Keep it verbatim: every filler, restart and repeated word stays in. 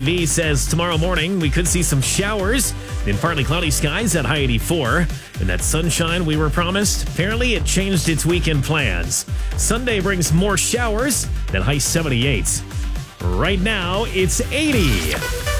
V says tomorrow morning we could see some showers in partly cloudy skies at high eighty-four. And that sunshine we were promised, apparently it changed its weekend plans. Sunday brings more showers at high seventy-eight. Right now, it's eighty.